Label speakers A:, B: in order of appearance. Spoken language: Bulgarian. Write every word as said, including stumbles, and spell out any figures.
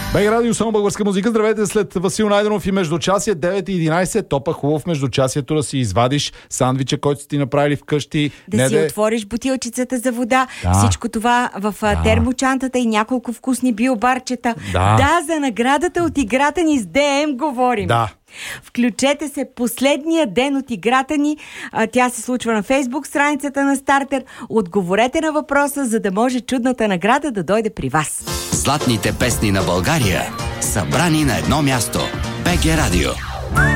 A: БГ Радио, само българска музика. Здравейте, след Васил Найденов и междучасие девет и единайсет. Топа хубаво в междучасието да си извадиш сандвича, който сте ти направили вкъщи.
B: Да
A: не
B: си
A: да...
B: отвориш бутилчицата за вода.
A: Да.
B: Всичко това в
A: Да.
B: термочантата и няколко вкусни биобарчета.
A: Да.
B: да, за наградата от играта ни с ДМ говорим.
A: Да.
B: Включете се последния ден от играта ни. А, тя се случва на Фейсбук страницата на Стартер. Отговорете на въпроса, за да може чудната награда да дойде при вас.
C: Златните песни на България, събрани на едно място. БГ Радио.